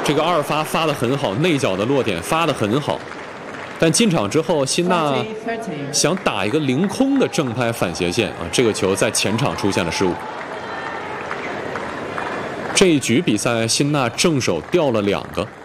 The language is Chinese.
这个二发发得很好，内角的落点发得很好，但进场之后，辛纳想打一个凌空的正拍反斜线啊，这个球在前场出现了失误。这一局比赛，辛纳正手掉了2个。